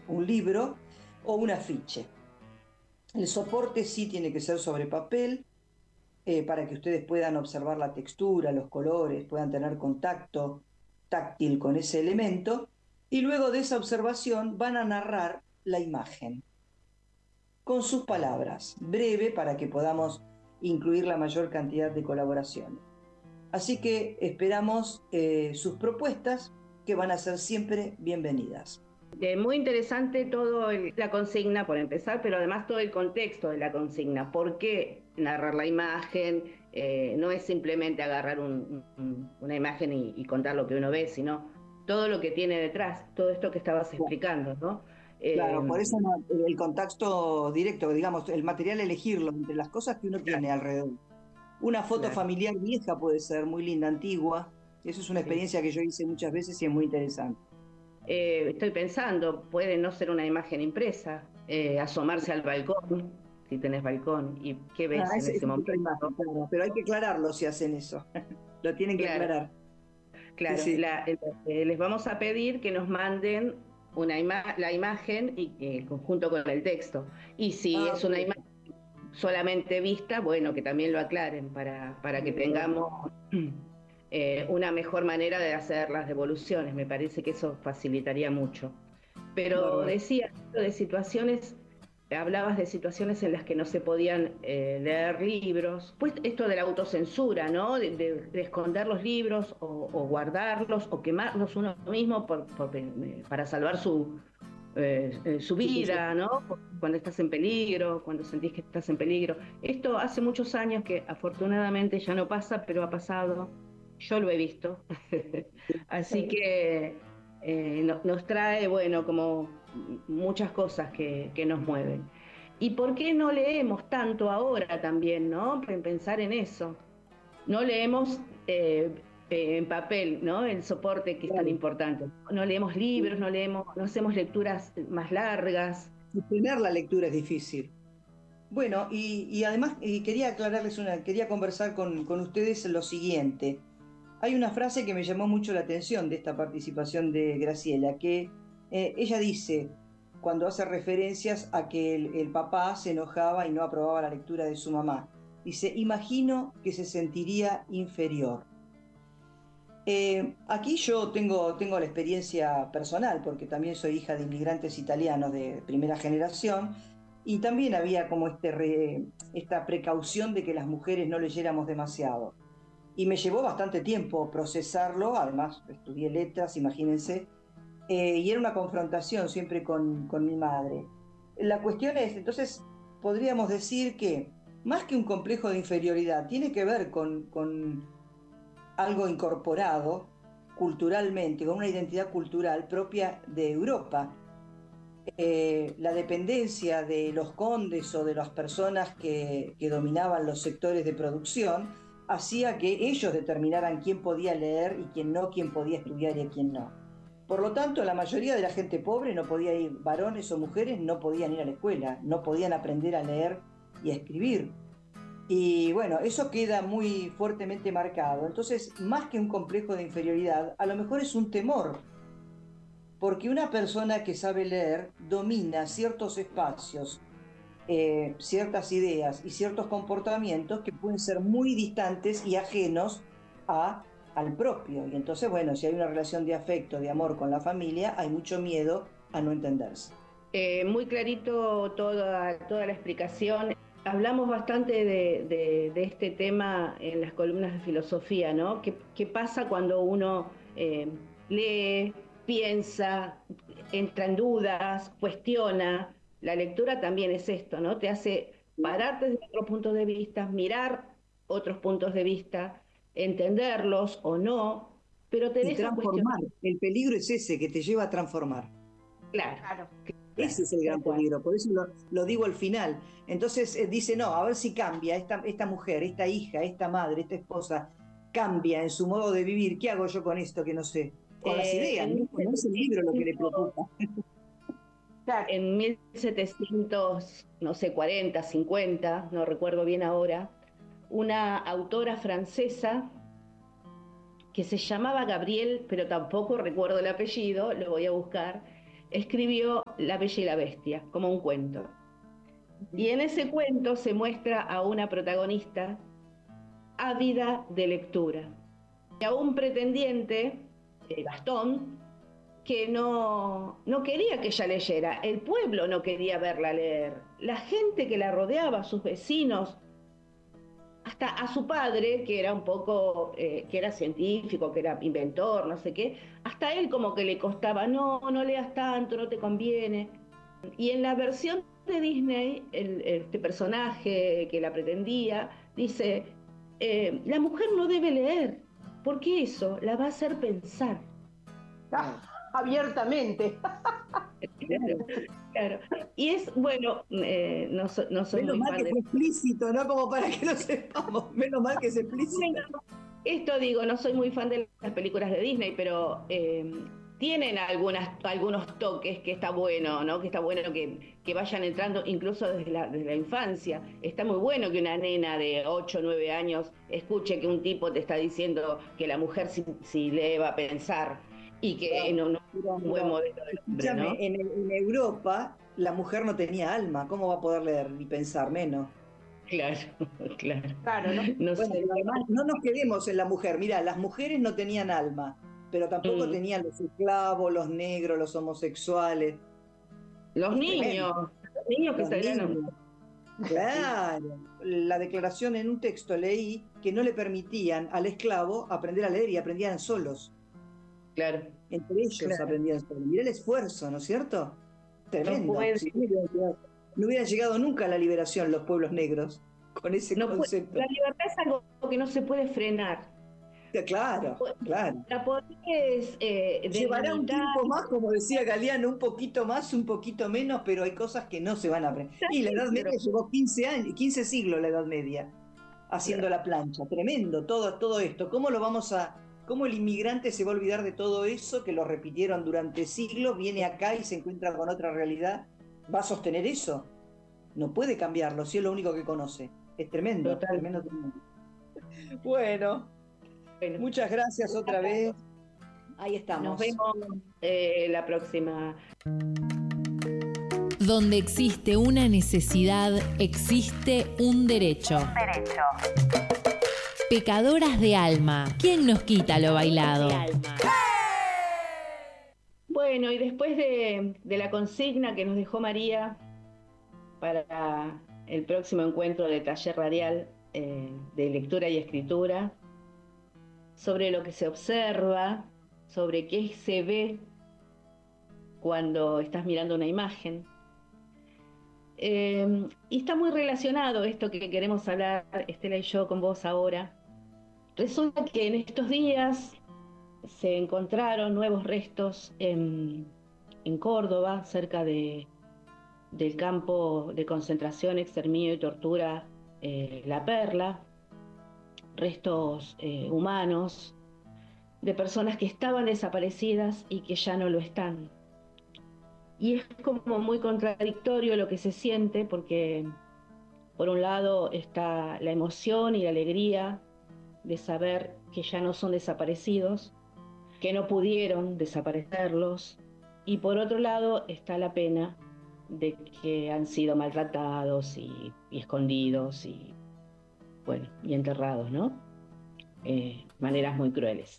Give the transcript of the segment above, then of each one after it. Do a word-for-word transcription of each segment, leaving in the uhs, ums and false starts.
un libro o un afiche. El soporte sí tiene que ser sobre papel, eh, para que ustedes puedan observar la textura, los colores, puedan tener contacto táctil con ese elemento, y luego de esa observación van a narrar la imagen con sus palabras, breve para que podamos incluir la mayor cantidad de colaboraciones. Así que esperamos eh, sus propuestas, que van a ser siempre bienvenidas. Eh, muy interesante todo el- la consigna, por empezar, pero además todo el contexto de la consigna. ¿Por qué narrar la imagen? Eh, no es simplemente agarrar un- un- una imagen y, y contar lo que uno ve, sino todo lo que tiene detrás, todo esto que estabas explicando, ¿no? Claro, Eh, por eso no- el contacto directo, digamos, el material elegirlo entre las cosas que uno claro, tiene alrededor. Una foto claro, familiar vieja puede ser muy linda, antigua. Eso es una sí. experiencia que yo hice muchas veces y es muy interesante. Eh, estoy pensando, puede no ser una imagen impresa, eh, asomarse al balcón, si tenés balcón, y qué Ah, ves en esa ese esa es otra momento. imagen, claro, pero hay que aclararlo si hacen eso. Lo tienen que Claro. aclarar. Sí, Claro, sí. la- el- eh, les vamos a pedir que nos manden una ima- la imagen y, eh, junto con el texto. Y si Ah, es una perfecto. imagen solamente vista, bueno, que también lo aclaren para, para que tengamos eh, una mejor manera de hacer las devoluciones. Me parece que eso facilitaría mucho. Pero Bárbaro. decía esto de situaciones, hablabas de situaciones en las que no se podían eh, leer libros, pues esto de la autocensura, ¿no? De, de- de esconder los libros o, o guardarlos o quemarlos uno mismo por- por- eh, para salvar su, eh, eh, su Sí, sí, sí. vida, ¿no? Cuando estás en peligro, cuando sentís que estás en peligro. Esto hace muchos años que afortunadamente ya no pasa, pero ha pasado. Yo lo he visto. Así que eh, no- nos trae, bueno, como muchas cosas que, que nos mueven. ¿Y por qué no leemos tanto ahora también, no? Pen- Pensar en eso. No leemos eh, eh, en papel, ¿no? El soporte que es tan Claro. importante. No leemos libros, no leemos, no hacemos lecturas más largas. Sostener la lectura es difícil. Bueno, y, y además y quería aclararles una, quería conversar con, con ustedes lo siguiente. Hay una frase que me llamó mucho la atención de esta participación de Graciela, que eh, ella dice, cuando hace referencias a que el, el papá se enojaba y no aprobaba la lectura de su mamá, dice, imagino que se sentiría inferior. Eh, aquí yo tengo, tengo la experiencia personal, porque también soy hija de inmigrantes italianos de primera generación, y también había como este re- esta precaución de que las mujeres no leyéramos demasiado. Y me llevó bastante tiempo procesarlo, además estudié letras, imagínense, eh, y era una confrontación siempre con, con mi madre. La cuestión es, entonces, podríamos decir que más que un complejo de inferioridad, tiene que ver con, con algo incorporado culturalmente, con una identidad cultural propia de Europa. Eh, la dependencia de los condes o de las personas que, que dominaban los sectores de producción hacía que ellos determinaran quién podía leer y quién no, quién podía estudiar y quién no. Por lo tanto, la mayoría de la gente pobre no podía ir, varones o mujeres no podían ir a la escuela, no podían aprender a leer y a escribir. Y bueno, eso queda muy fuertemente marcado. Entonces, más que un complejo de inferioridad, a lo mejor es un temor, porque una persona que sabe leer domina ciertos espacios, eh, ciertas ideas y ciertos comportamientos que pueden ser muy distantes y ajenos a, al propio. Y entonces, bueno, si hay una relación de afecto, de amor con la familia, hay mucho miedo a no entenderse. Eh, muy clarito toda, toda la explicación. Hablamos bastante de, de- de este tema en las columnas de filosofía, ¿no? ¿Qué, qué pasa cuando uno eh, lee, piensa, entra en dudas, cuestiona? La lectura también es esto, ¿no? Te hace pararte desde otro punto de vista, mirar otros puntos de vista, entenderlos o no, pero te Y deja cuestionar. transformar, el peligro es ese, que te lleva a transformar. Claro, Ese claro, es el tal gran cual. peligro, por eso lo, lo digo al final. Entonces eh, dice, no, a ver si cambia esta, esta mujer, esta hija, esta madre, esta esposa, cambia en su modo de vivir. ¿Qué hago yo con esto que no sé? Con las Eh, ideas, en ¿no? No es el libro lo que le preocupa. Claro. en mil setecientos, no sé, cuarenta, cincuenta, no recuerdo bien ahora, una autora francesa que se llamaba Gabriel, pero tampoco recuerdo el apellido, lo voy a buscar, escribió La Bella y la Bestia, como un cuento. Y en ese cuento se muestra a una protagonista ávida de lectura, y a un pretendiente, eh, Gastón, que no, no quería que ella leyera. El pueblo no quería verla leer. La gente que la rodeaba, sus vecinos, hasta a su padre, que era un poco, eh, que era científico, que era inventor, no sé qué, hasta él como que le costaba, no, no leas tanto, no te conviene. Y en la versión de Disney, el, este personaje que la pretendía, dice, eh, la mujer no debe leer, porque eso la va a hacer pensar. Ah, abiertamente. Claro, claro. Y es, bueno, eh, no, so, no soy Menos muy mal fan que de... fue explícito, ¿no? Como para que lo sepamos. Menos mal que es explícito. Bueno, esto digo, no soy muy fan de las películas de Disney, pero eh, tienen algunas, algunos toques que está bueno, ¿no? Que está bueno que, que vayan entrando incluso desde la, desde la infancia. Está muy bueno que una nena de ocho o nueve años escuche que un tipo te está diciendo que la mujer si, si lee va a pensar y que no, no es un buen modelo del hombre, ¿no? Escúchame, en, en Europa la mujer no tenía alma, ¿cómo va a poder leer ni pensar menos? Claro, claro. Claro, ¿no? No Bueno, sé. pero además no nos quedemos en la mujer. Mirá, las mujeres no tenían alma, pero tampoco Mm. tenían los esclavos, los negros, los homosexuales. Los Es niños, tremendo. los niños que Los salieron. niños. Claro. La declaración en un texto leí que no le permitían al esclavo aprender a leer y aprendían solos. Claro. Entre ellos Claro. aprendían solos. Mirá el esfuerzo, ¿no es cierto? Tremendo. No puede, Si no, hubieran llegado, no hubieran llegado nunca a la liberación los pueblos negros con ese no puede, concepto. la libertad es algo que no se puede frenar. Claro, claro. La podés eh, Llevará un delimitar. tiempo más, como decía Galeano, un poquito más, un poquito menos, pero hay cosas que no se van a aprender. Y la Edad Media llevó quince años, quince siglos la Edad Media, haciendo la plancha. Tremendo, todo, todo esto. ¿Cómo lo vamos a, cómo el inmigrante se va a olvidar de todo eso que lo repitieron durante siglos, viene acá y se encuentra con otra realidad? ¿Va a sostener eso? No puede cambiarlo, si es lo único que conoce. Es tremendo, Total. tremendo, tremendo. Bueno, Bueno, muchas gracias otra vez. Ahí estamos. nos vemos eh, la próxima. Donde existe una necesidad, existe un derecho. Derecho. Pecadoras de alma. ¿Quién nos quita lo bailado? Bueno, y después de, de la consigna que nos dejó María para el próximo encuentro de taller radial eh, de lectura y escritura, sobre lo que se observa, sobre qué se ve cuando estás mirando una imagen. Eh, y está muy relacionado esto que queremos hablar, Estela y yo, con vos ahora. Resulta que en estos días se encontraron nuevos restos en, en Córdoba, cerca de, del campo de concentración, exterminio y tortura eh, La Perla, restos eh, humanos de personas que estaban desaparecidas y que ya no lo están. Y es como muy contradictorio lo que se siente, porque por un lado está la emoción y la alegría de saber que ya no son desaparecidos, que no pudieron desaparecerlos, y por otro lado está la pena de que han sido maltratados y, y escondidos y, bueno, y enterrados, ¿no? Eh, maneras muy crueles.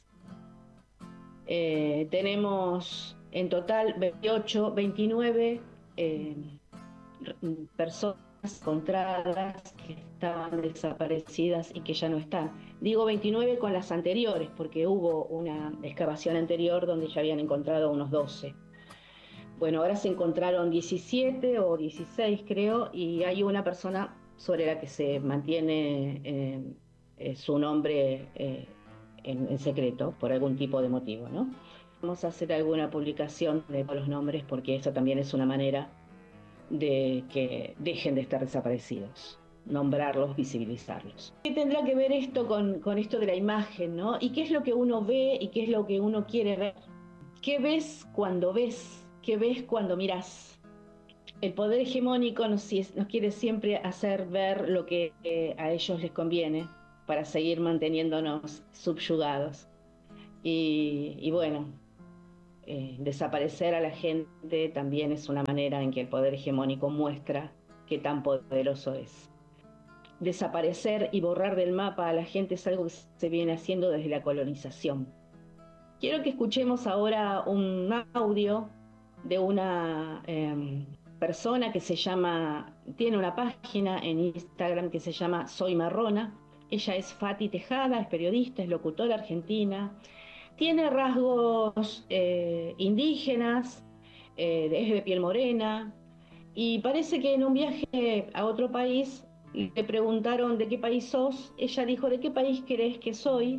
Eh, tenemos en total veintiocho, veintinueve eh, personas encontradas que estaban desaparecidas y que ya no están. Digo veintinueve con las anteriores, porque hubo una excavación anterior donde ya habían encontrado unos doce. Bueno, ahora se encontraron diecisiete o dieciséis, creo, y hay una persona sobre la que se mantiene eh, eh, su nombre eh, en, en secreto, por algún tipo de motivo, ¿no? Vamos a hacer alguna publicación de todos los nombres, porque eso también es una manera de que dejen de estar desaparecidos, nombrarlos, visibilizarlos. ¿Qué tendrá que ver esto con, con esto de la imagen, ¿no? ¿Y qué es lo que uno ve y qué es lo que uno quiere ver? ¿Qué ves cuando ves? ¿Qué ves cuando miras? El poder hegemónico nos, nos quiere siempre hacer ver lo que eh, a ellos les conviene para seguir manteniéndonos subyugados. Y, y bueno, eh, desaparecer a la gente también es una manera en que el poder hegemónico muestra qué tan poderoso es. Desaparecer y borrar del mapa a la gente es algo que se viene haciendo desde la colonización. Quiero que escuchemos ahora un audio de una eh, persona que se llama, tiene una página en Instagram que se llama Soy Marrona. Ella es Fati Tejada, es periodista, es locutora argentina, tiene rasgos eh, indígenas, eh, es de piel morena, y parece que en un viaje a otro país le preguntaron ¿de qué país sos? Ella dijo ¿de qué país crees que soy?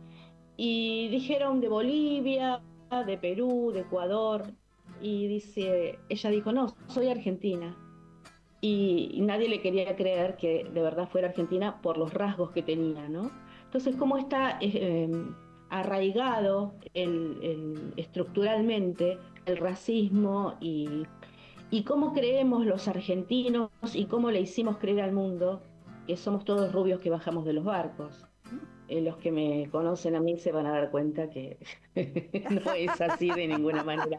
Y dijeron de Bolivia, de Perú, de Ecuador, y dice, ella dijo no, soy argentina. Y, y nadie le quería creer que de verdad fuera argentina por los rasgos que tenía, ¿no? Entonces, ¿cómo está eh, arraigado el, el, estructuralmente el racismo y, y cómo creemos los argentinos y cómo le hicimos creer al mundo que somos todos rubios que bajamos de los barcos? Eh, los que me conocen a mí se van a dar cuenta que no es así de ninguna manera.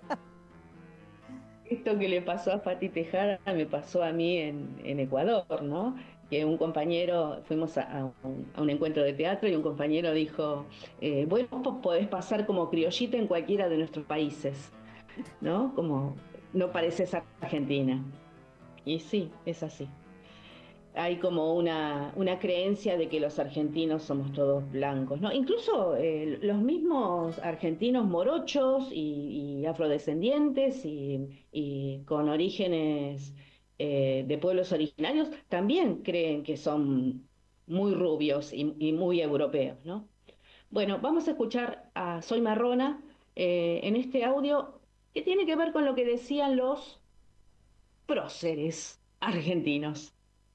Esto que le pasó a Fati Tejada me pasó a mí en, en Ecuador, ¿no? Que un compañero, fuimos a, a, un, a un encuentro de teatro y un compañero dijo, eh, vos podés pasar como criollita en cualquiera de nuestros países, ¿no? Como no pareces argentina. Y sí, es así. Hay como una, una creencia de que los argentinos somos todos blancos, ¿no? Incluso eh, los mismos argentinos morochos y, y afrodescendientes y, y con orígenes eh, de pueblos originarios también creen que son muy rubios y, y muy europeos, ¿no? Bueno, vamos a escuchar a Soy Marrona eh, en este audio que tiene que ver con lo que decían los próceres argentinos.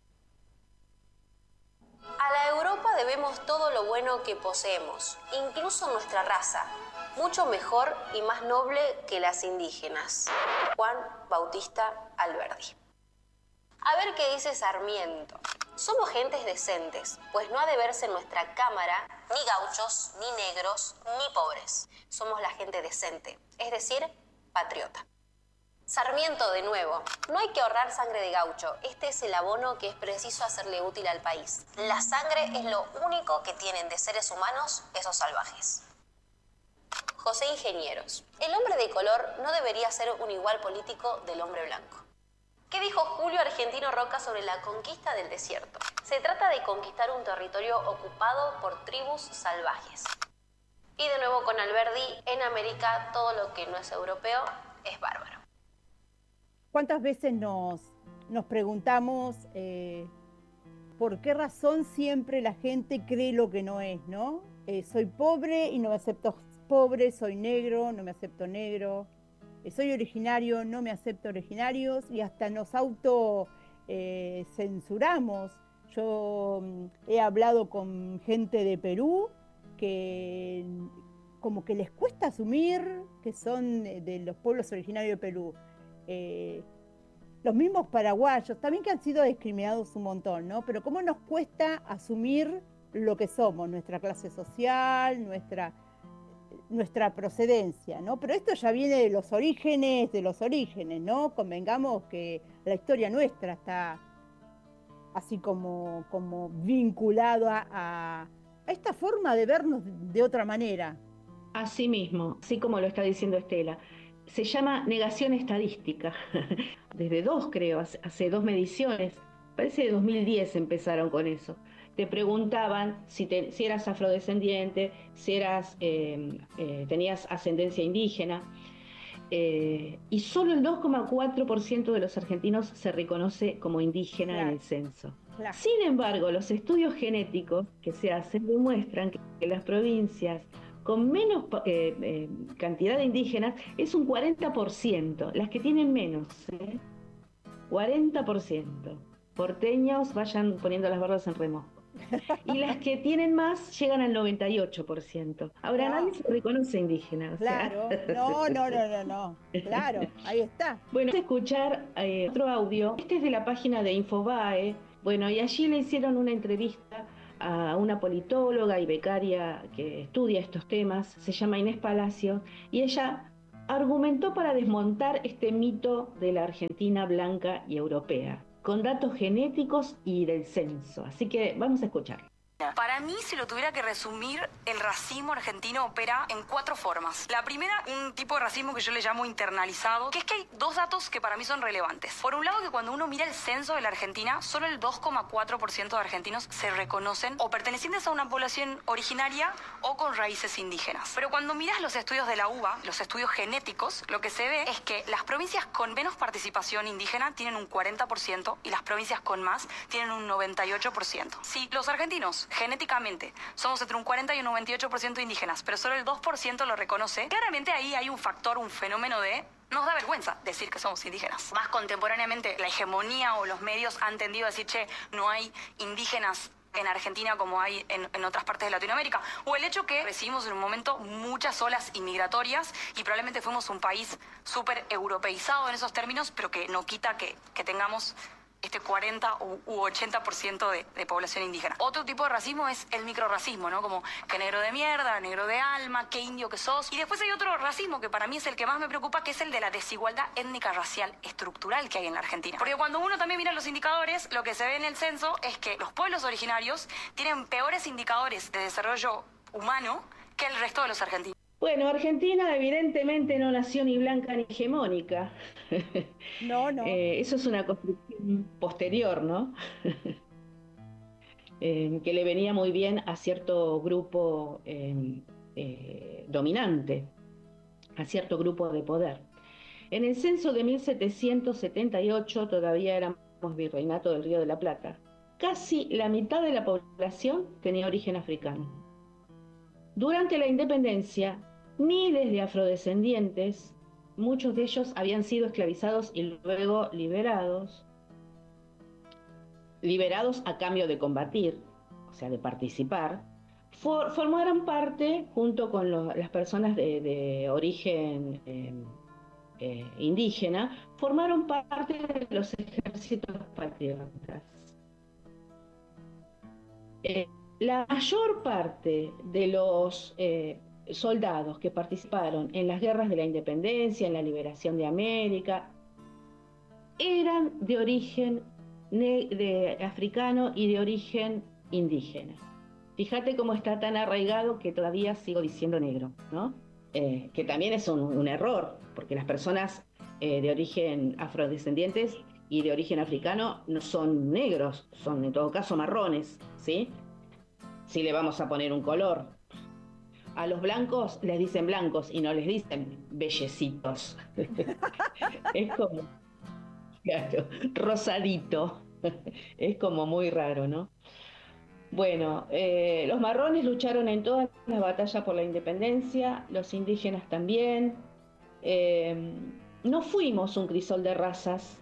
A la Europa debemos todo lo bueno que poseemos, incluso nuestra raza, mucho mejor y más noble que las indígenas. Juan Bautista Alberdi. A ver qué dice Sarmiento. Somos gentes decentes, pues no ha de verse en nuestra cámara ni gauchos, ni negros, ni pobres. Somos la gente decente, es decir, patriota. Sarmiento de nuevo. No hay que ahorrar sangre de gaucho. Este es el abono que es preciso hacerle útil al país. La sangre es lo único que tienen de seres humanos esos salvajes. José Ingenieros. El hombre de color no debería ser un igual político del hombre blanco. ¿Qué dijo Julio Argentino Roca sobre la conquista del desierto? Se trata de conquistar un territorio ocupado por tribus salvajes. Y de nuevo con Alberdi, en América todo lo que no es europeo es bárbaro. ¿Cuántas veces nos, nos preguntamos eh, por qué razón siempre la gente cree lo que no es, ¿no? Eh, soy pobre y no me acepto pobre, soy negro, no me acepto negro, eh, soy originario, no me acepto originarios, y hasta nos auto eh, censuramos. Yo mm, he hablado con gente de Perú que como que les cuesta asumir que son de los pueblos originarios de Perú. Eh, los mismos paraguayos, también que han sido discriminados un montón, ¿no? Pero cómo nos cuesta asumir lo que somos, nuestra clase social, nuestra, nuestra procedencia, ¿no? Pero esto ya viene de los orígenes, de los orígenes, ¿no? Convengamos que la historia nuestra está así como, como vinculado a, a, a esta forma de vernos de otra manera. Así mismo, así como lo está diciendo Estela. Se llama negación estadística. Desde dos, creo, hace, hace dos mediciones, parece de dos mil diez empezaron con eso. Te preguntaban si, te, si eras afrodescendiente, si eras, eh, eh, tenías ascendencia indígena, eh, y solo el dos coma cuatro por ciento de los argentinos se reconoce como indígena claro. en el censo. Claro. Sin embargo, los estudios genéticos que se hacen demuestran que, que las provincias con menos eh, eh, cantidad de indígenas es un cuarenta por ciento, las que tienen menos, ¿eh? cuarenta por ciento. Porteños, vayan poniendo las barbas en remojo. Y las que tienen más llegan al noventa y ocho por ciento. Ahora no. Nadie se reconoce indígena. O claro, sea. no, no, no, no, no. Claro, ahí está. Bueno, vamos a escuchar eh, otro audio. Este es de la página de Infobae. Bueno, y allí le hicieron una entrevista a una politóloga y becaria que estudia estos temas, se llama Inés Palacio, y ella argumentó para desmontar este mito de la Argentina blanca y europea, con datos genéticos y del censo. Así que vamos a escuchar. Para mí, si lo tuviera que resumir, el racismo argentino opera en cuatro formas. La primera, un tipo de racismo que yo le llamo internalizado, que es que hay dos datos que para mí son relevantes. Por un lado, que cuando uno mira el censo de la Argentina, solo el dos coma cuatro por ciento de argentinos se reconocen o pertenecientes a una población originaria o con raíces indígenas. Pero cuando miras los estudios de la U B A, los estudios genéticos, lo que se ve es que las provincias con menos participación indígena tienen un cuarenta por ciento y las provincias con más tienen un noventa y ocho por ciento. Si los argentinos genéticamente somos entre un cuarenta y un noventa y ocho por ciento indígenas, pero solo el dos por ciento lo reconoce, claramente ahí hay un factor, un fenómeno de nos da vergüenza decir que somos indígenas. Más contemporáneamente, la hegemonía o los medios han tendido a decir, che, no hay indígenas en Argentina como hay en, en otras partes de Latinoamérica, o el hecho que recibimos en un momento muchas olas inmigratorias y probablemente fuimos un país súper europeizado en esos términos, pero que no quita que, que tengamos este cuarenta u ochenta por ciento de, de población indígena. Otro tipo de racismo es el microrracismo, ¿no? Como que negro de mierda, negro de alma, qué indio que sos. Y después hay otro racismo que para mí es el que más me preocupa, que es el de la desigualdad étnica racial estructural que hay en la Argentina. Porque cuando uno también mira los indicadores, lo que se ve en el censo es que los pueblos originarios tienen peores indicadores de desarrollo humano que el resto de los argentinos. Bueno, Argentina evidentemente no nació ni blanca ni hegemónica. No, no. Eh, eso es una construcción posterior, ¿no? eh, que le venía muy bien a cierto grupo eh, eh, dominante, a cierto grupo de poder. En el censo de mil setecientos setenta y ocho, todavía éramos virreinato del Río de la Plata, casi la mitad de la población tenía origen africano. Durante la independencia, miles de afrodescendientes, muchos de ellos habían sido esclavizados y luego liberados, liberados a cambio de combatir, o sea, de participar, for, formaron parte, junto con lo, las personas de, de origen eh, eh, indígena, formaron parte de los ejércitos patriotas. Eh, la mayor parte de los eh, soldados que participaron en las guerras de la independencia, en la liberación de América, eran de origen de africano y de origen indígena. Fíjate cómo está tan arraigado que todavía sigo diciendo negro, ¿no? Eh, que también es un, un error, porque las personas eh, de origen afrodescendientes y de origen africano no son negros, son en todo caso marrones, ¿sí? Si le vamos a poner un color. A los blancos les dicen blancos y no les dicen bellecitos. Es como, claro, rosadito. Es como muy raro, ¿no? Bueno, eh, los marrones lucharon en todas las batallas por la independencia, los indígenas también. Eh, no fuimos un crisol de razas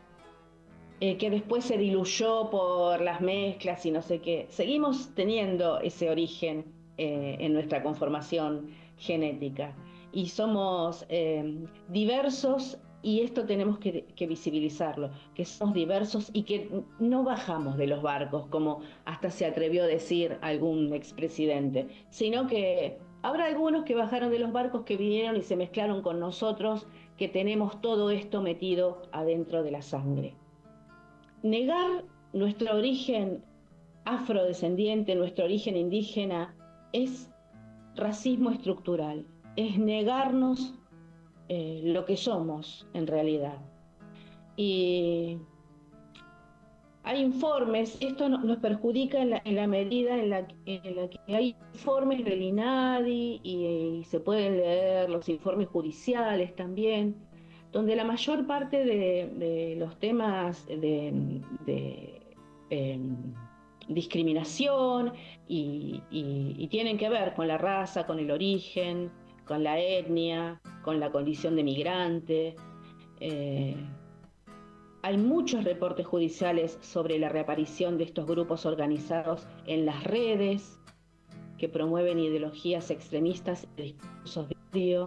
eh, que después se diluyó por las mezclas y no sé qué. Seguimos teniendo ese origen eh, en nuestra conformación genética y somos eh, diversos. Y esto tenemos que, que visibilizarlo, que somos diversos y que no bajamos de los barcos, como hasta se atrevió a decir algún expresidente, sino que habrá algunos que bajaron de los barcos, que vinieron y se mezclaron con nosotros, que tenemos todo esto metido adentro de la sangre. Negar nuestro origen afrodescendiente, nuestro origen indígena, es racismo estructural, es negarnos Eh, lo que somos en realidad. Y hay informes, esto no, nos perjudica en la, en la medida en la, en la que hay informes del INADI y, y se pueden leer los informes judiciales también, donde la mayor parte de, de los temas de, de eh, discriminación y, y, y tienen que ver con la raza, con el origen, con la etnia, con la condición de migrante. Eh, hay muchos reportes judiciales sobre la reaparición de estos grupos organizados en las redes que promueven ideologías extremistas y discursos de odio.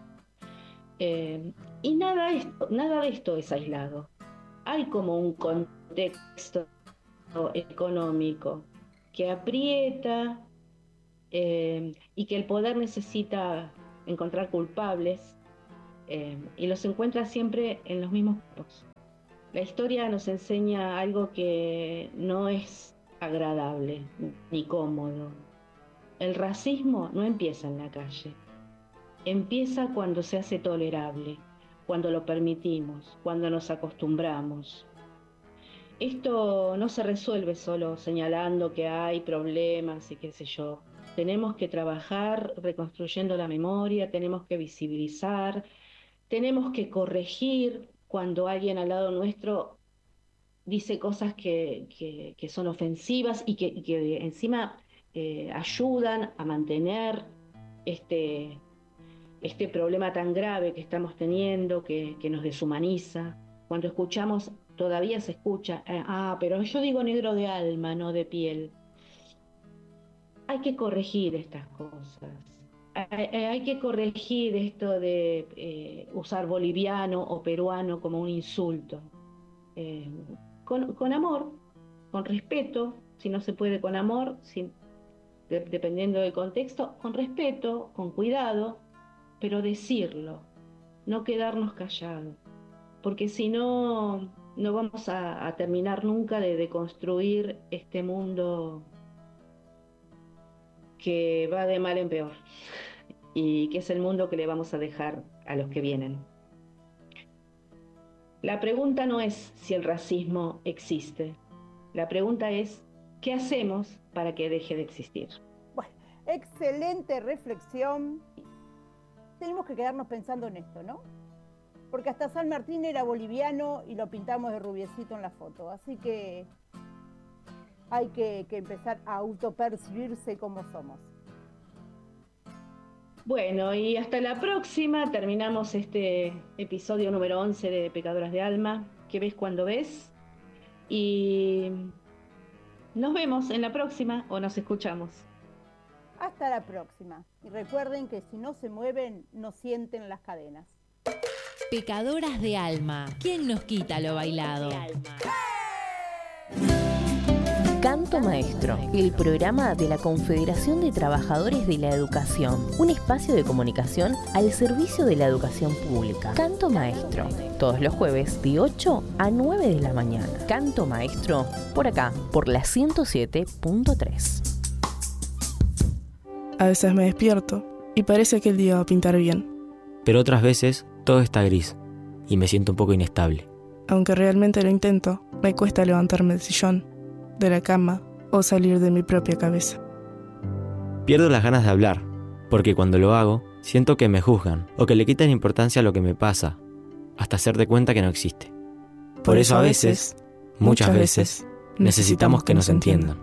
Eh, y nada, esto, nada de esto es aislado. Hay como un contexto económico que aprieta eh, y que el poder necesita encontrar culpables eh, y los encuentra siempre en los mismos grupos. La historia nos enseña algo que no es agradable ni cómodo. El racismo no empieza en la calle, empieza cuando se hace tolerable, cuando lo permitimos, cuando nos acostumbramos. Esto no se resuelve solo señalando que hay problemas y qué sé yo. Tenemos que trabajar reconstruyendo la memoria, tenemos que visibilizar, tenemos que corregir cuando alguien al lado nuestro dice cosas que, que, que son ofensivas y que, y que encima eh, ayudan a mantener este, este problema tan grave que estamos teniendo, que, que nos deshumaniza. Cuando escuchamos, todavía se escucha, eh, ah, pero yo digo negro de alma, no de piel. Hay que corregir estas cosas. Hay, hay que corregir esto de eh, usar boliviano o peruano como un insulto. Eh, con, con amor, con respeto, si no se puede con amor, si, de, dependiendo del contexto, con respeto, con cuidado, pero decirlo, no quedarnos callados, porque si no, no vamos a, a terminar nunca de, de construir este mundo que va de mal en peor y que es el mundo que le vamos a dejar a los que vienen. La pregunta no es si el racismo existe, la pregunta es ¿qué hacemos para que deje de existir? Bueno, excelente reflexión. Tenemos que quedarnos pensando en esto, ¿no? Porque hasta San Martín era boliviano y lo pintamos de rubiecito en la foto, así que hay que, que empezar a autopercibirse como somos. Bueno, y hasta la próxima. Terminamos este episodio número once de Pecadoras de Alma. ¿Qué ves cuando ves? Y nos vemos en la próxima o nos escuchamos. Hasta la próxima. Y recuerden que si no se mueven, no sienten las cadenas. Pecadoras de Alma. ¿Quién nos quita lo bailado? Canto Maestro, el programa de la Confederación de Trabajadores de la Educación, un espacio de comunicación al servicio de la educación pública. Canto Maestro, todos los jueves de ocho a nueve de la mañana. Canto Maestro, por acá, por la ciento siete punto tres. A veces me despierto y parece que el día va a pintar bien. Pero otras veces todo está gris y me siento un poco inestable. Aunque realmente lo intento, me cuesta levantarme del sillón, de la cama o salir de mi propia cabeza. Pierdo las ganas de hablar, porque cuando lo hago, siento que me juzgan o que le quitan importancia a lo que me pasa, hasta hacer de cuenta que no existe. Por, Por eso a veces, muchas veces, necesitamos que nos entiendan.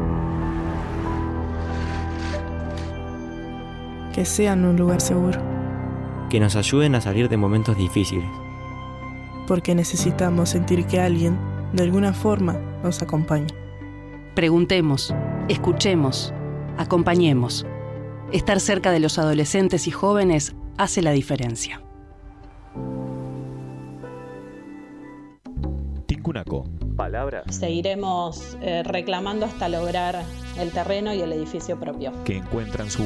Que sean un lugar seguro. Que nos ayuden a salir de momentos difíciles. Porque necesitamos sentir que alguien, de alguna forma, nos acompaña. Preguntemos, escuchemos, acompañemos. Estar cerca de los adolescentes y jóvenes hace la diferencia. Tincunaco. Palabras. Seguiremos eh, reclamando hasta lograr el terreno y el edificio propio. Que encuentran su